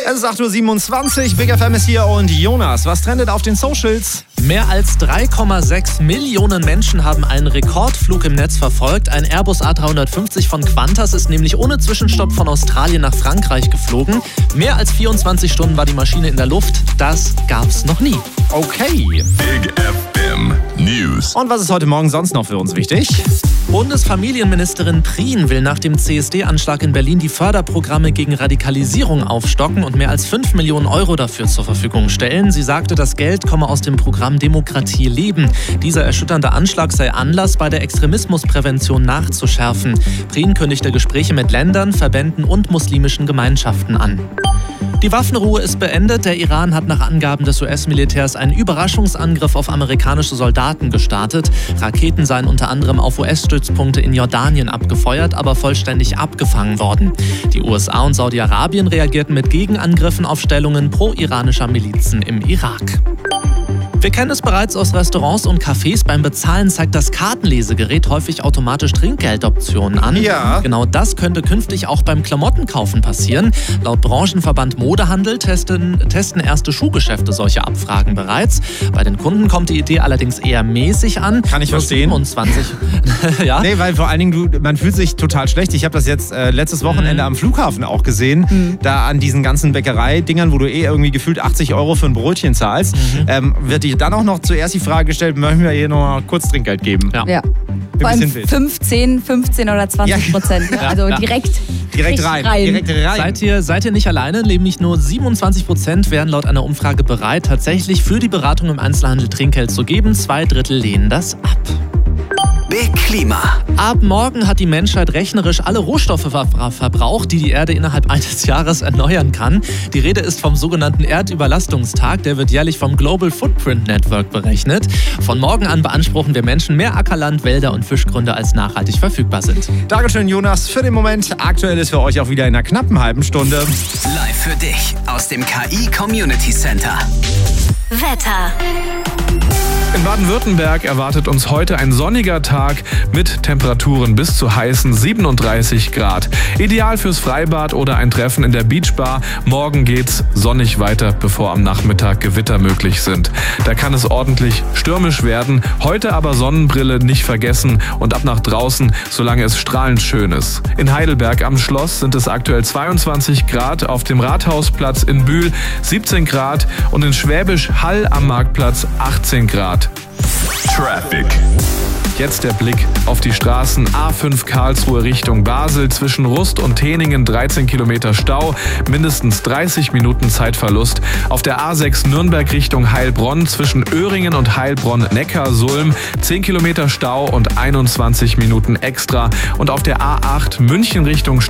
Es ist 8.27 Uhr, Big FM ist hier und Jonas, was trendet auf den Socials? Mehr als 3,6 Millionen Menschen haben einen Rekordflug im Netz verfolgt. Ein Airbus A350 von Qantas ist nämlich ohne Zwischenstopp von Australien nach Frankreich geflogen. Mehr als 24 Stunden war die Maschine in der Luft. Das gab's noch nie. Okay. Big FM News. Und was ist heute Morgen sonst noch für uns wichtig? Bundesfamilienministerin Prien will nach dem CSD-Anschlag in Berlin die Förderprogramme gegen Radikalisierung aufstocken und mehr als 5 Millionen Euro dafür zur Verfügung stellen. Sie sagte, das Geld komme aus dem Programm Demokratie leben. Dieser erschütternde Anschlag sei Anlass, bei der Extremismusprävention nachzuschärfen. Prien kündigte Gespräche mit Ländern, Verbänden und muslimischen Gemeinschaften an. Die Waffenruhe ist beendet. Der Iran hat nach Angaben des US-Militärs einen Überraschungsangriff auf amerikanische Soldaten gestartet. Raketen seien unter anderem auf US-Stützpunkte in Jordanien abgefeuert, aber vollständig abgefangen worden. Die USA und Saudi-Arabien reagierten mit Gegenangriffen auf Stellungen pro-iranischer Milizen im Irak. Wir kennen es bereits aus Restaurants und Cafés. Beim Bezahlen zeigt das Kartenlesegerät häufig automatisch Trinkgeldoptionen an. Ja. Genau das könnte künftig auch beim Klamottenkaufen passieren. Laut Branchenverband Modehandel testen erste Schuhgeschäfte solche Abfragen bereits. Bei den Kunden kommt die Idee allerdings eher mäßig an. Kann ich verstehen. 27. Ja? Nee, weil vor allen Dingen, man fühlt sich total schlecht. Ich habe das jetzt letztes Wochenende am Flughafen auch gesehen. Da an diesen ganzen Bäckereidingern, wo du irgendwie gefühlt 80 Euro für ein Brötchen zahlst, wird dir dann auch noch zuerst die Frage gestellt, möchten wir hier noch mal kurz Trinkgeld geben? Ja. Vor allem 15 oder 20%. Ja. Also direkt rein. Direkt rein. Seid ihr nicht alleine? Nämlich nur 27% wären laut einer Umfrage bereit, tatsächlich für die Beratung im Einzelhandel Trinkgeld zu geben. 2/3 lehnen das ab. Big Klima. Ab morgen hat die Menschheit rechnerisch alle Rohstoffe verbraucht, die die Erde innerhalb eines Jahres erneuern kann. Die Rede ist vom sogenannten Erdüberlastungstag. Der wird jährlich vom Global Footprint Network berechnet. Von morgen an beanspruchen wir Menschen mehr Ackerland, Wälder und Fischgründe, als nachhaltig verfügbar sind. Dankeschön, Jonas, für den Moment. Aktuell ist für euch auch wieder in einer knappen halben Stunde. Live für dich aus dem KI Community Center. Wetter. In Baden-Württemberg erwartet uns heute ein sonniger Tag mit Temperaturen bis zu heißen 37 Grad. Ideal fürs Freibad oder ein Treffen in der Beachbar. Morgen geht's sonnig weiter, bevor am Nachmittag Gewitter möglich sind. Da kann es ordentlich stürmisch werden. Heute aber Sonnenbrille nicht vergessen und ab nach draußen, solange es strahlend schön ist. In Heidelberg am Schloss sind es aktuell 22 Grad, auf dem Rathausplatz in Bühl 17 Grad und in Schwäbisch Hall am Marktplatz 18 Grad. Traffic. Jetzt der Blick auf die Straßen. A5 Karlsruhe Richtung Basel. Zwischen Rust und Teningen 13 Kilometer Stau. Mindestens 30 Minuten Zeitverlust. Auf der A6 Nürnberg Richtung Heilbronn. Zwischen Öhringen und Heilbronn-Neckar-Sulm 10 Kilometer Stau und 21 Minuten extra. Und auf der A8 München Richtung